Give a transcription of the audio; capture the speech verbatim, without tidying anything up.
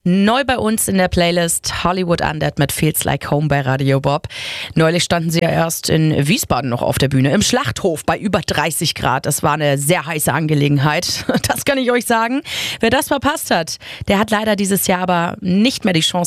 Neu bei uns in der Playlist Hollywood Undead mit Feels Like Home bei Radio Bob. Neulich standen sie ja erst in Wiesbaden noch auf der Bühne, im Schlachthof bei über dreißig Grad. Das war eine sehr heiße Angelegenheit, das kann ich euch sagen. Wer das verpasst hat, der hat leider dieses Jahr aber nicht mehr die Chance,